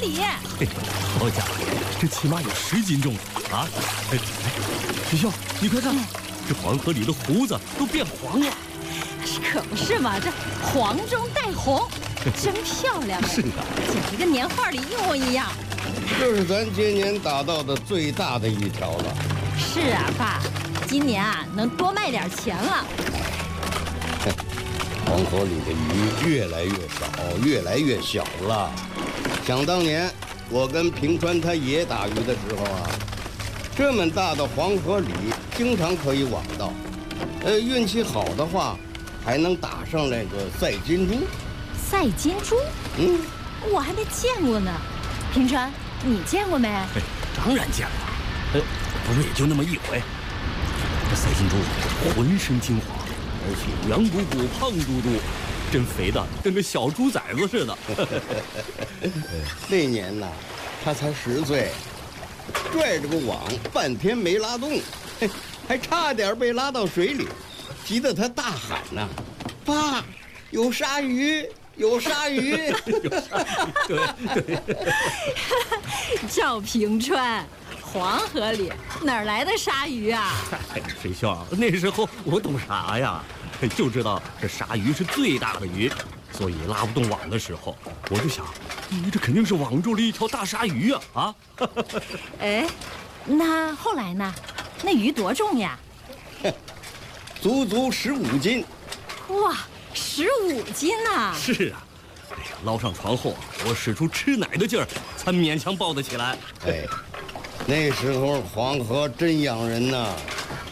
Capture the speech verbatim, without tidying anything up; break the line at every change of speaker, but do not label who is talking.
里。
嘿，好家伙，这起码有十斤重啊！哎，学校，你快看，这黄河里的胡子都变黄了。
可不是嘛，这黄中带红，真漂亮啊！
是啊，
简直跟年画里一模一样。
这是咱今年打到的最大的一条了。
是啊，爸，今年啊能多卖点钱了。
黄河里的鱼越来越少，越来越小了。想当年，我跟平川他爷打鱼的时候啊，这么大的黄河里经常可以网到，呃，运气好的话，还能打上那个赛金珠。
赛金珠？
嗯，
我还没见过呢。平川，你见过没？
哎，当然见过。呃，不过也就那么一回。这赛金珠浑身金黄，而且圆鼓鼓、胖嘟嘟，真肥的跟个小猪崽子似的。
那年呢，他才十岁，拽着个网半天没拉动，嘿，还差点被拉到水里，急得他大喊呐：“爸，有鲨鱼！有鲨鱼！”
有鲨鱼，对对。
赵平川，黄河里哪儿来的鲨鱼啊？
哎，水兄，那时候我懂啥呀？就知道这鲨鱼是最大的鱼，所以拉不动网的时候，我就想，你这肯定是网住了一条大鲨鱼啊！啊！
哎，那后来呢？那鱼多重呀？
足足十五斤。
哇，十五斤呐！
是啊，哎呀，捞上船后，我使出吃奶的劲儿，才勉强抱得起来。
哎，那时候黄河真养人呐，